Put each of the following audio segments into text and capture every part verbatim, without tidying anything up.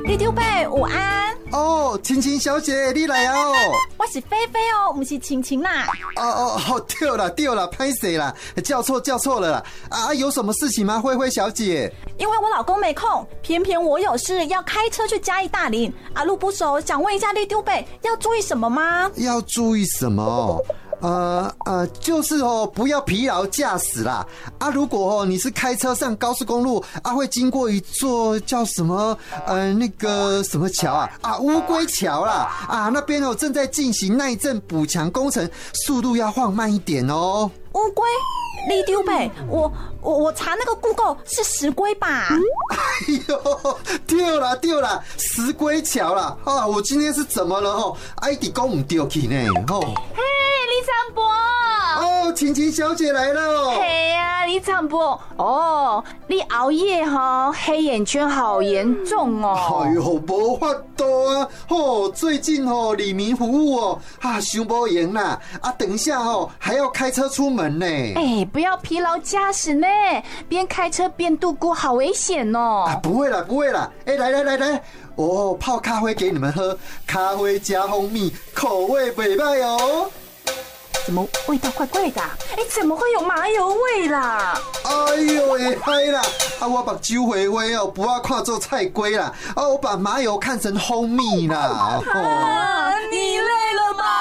李长伯午安。 哦，晴晴小姐你来哦。 我是菲菲哦，不是晴晴啦。 哦哦哦，对了对了，拍谁啦？叫错叫错了啦。啊，有什么事情吗，慧慧小姐？ 因为我老公没空，偏偏我有事要开车去嘉义大林，啊路不熟，想问一下李长伯要注意什么吗？ 要注意什么？呃呃，就是哦，不要疲劳驾驶啦。啊，如果哦你是开车上高速公路啊，会经过一座叫什么呃那个什么桥啊啊乌龟桥啦啊，那边哦正在进行耐震补强工程，速度要放慢一点哦。 乌龟？李长伯，我我我查那个 Google 是石龟吧？ 哎呦，对啦对啦，石龟桥啦！啊，我今天是怎么了哦？哎，你讲唔对去呢？哦， 嘿，李长伯。 哦，晴晴小姐来了。 嘿呀、啊，李长伯，哦，你熬夜哈，黑眼圈好严重哦。 哎呦，无法度啊！哦，最近哦，李明服务哦，啊，伤无闲啦！啊，等一下哦，还要开车出门呢。 哎，不要疲劳驾驶呢，边开车边度过，好危险哦。 啊，不会啦，不会啦！哎，来来来来，哦，泡咖啡给你们喝，咖啡加蜂蜜，口味袂歹哦。 怎么味道怪怪的、啊？哎，怎么会有麻油味啦？ 哎呦，会嗨啦！啊，我把酒回回哦，不要看做菜龟啦。啊，我把麻油看成蜂蜜啦。 哦、啊，你累了吗？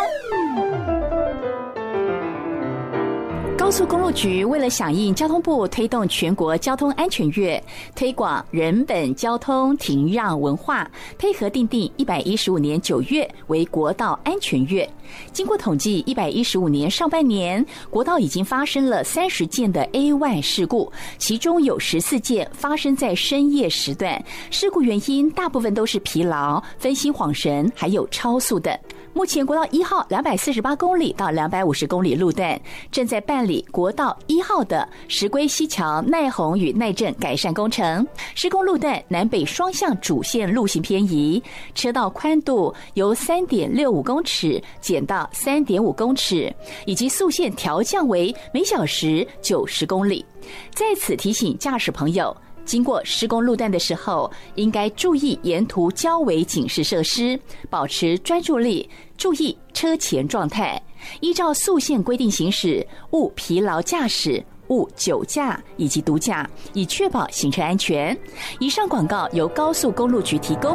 高速公路局为了响应交通部推动全国交通安全月，推广人本交通停让文化，配合订定一百一十五年九月为国道安全月。经过统计，一百一十五年上半年国道已经发生了三十件的 A 一 事故，其中有十四件发生在深夜时段，事故原因大部分都是疲劳、分心恍神，还有超速等。目前国道一号两百四十八公里到两百五十公里路段正在办理国道一号的石龟溪桥耐洪与耐震改善工程，施工路段南北双向主线路型偏移，车道宽度由 三点六五公尺减到 三点五公尺，以及速限调降为每小时九十公里。在此提醒驾驶朋友，经过施工路段的时候，应该注意沿途交围警示设施，保持专注力，注意车前状态，依照速限规定行驶，勿疲劳驾驶，勿酒驾以及毒驾，以确保行车安全。以上广告由高速公路局提供。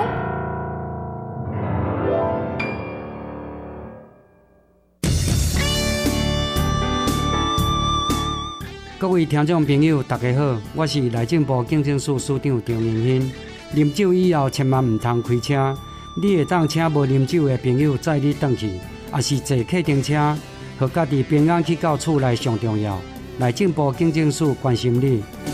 各位听众朋友大家好，我是内政部警政署署长张荣兴。啉酒以后千万唔通开车，你会当请无啉酒的朋友载你回去，也是坐客停车，和家己平安去到厝内上重要。内政部警政署关心你。